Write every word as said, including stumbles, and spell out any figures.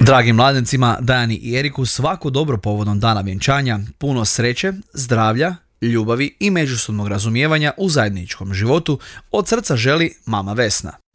Dragim mladencima, Dajani i Eriku, svako dobro povodom dana vjenčanja, puno sreće, zdravlja, ljubavi i međusobnog razumijevanja u zajedničkom životu od srca želi mama Vesna.